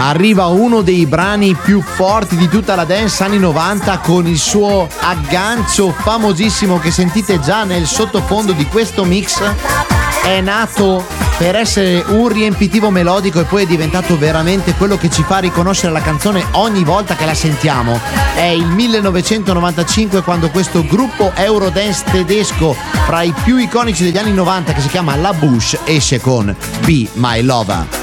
arriva uno dei brani più forti di tutta la dance anni 90 con il suo aggancio famosissimo che sentite già nel sottofondo di questo mix. È nato per essere un riempitivo melodico e poi è diventato veramente quello che ci fa riconoscere la canzone ogni volta che la sentiamo. È il 1995 quando questo gruppo Eurodance tedesco, fra i più iconici degli anni 90, che si chiama La Bouche, esce con Be My Lover.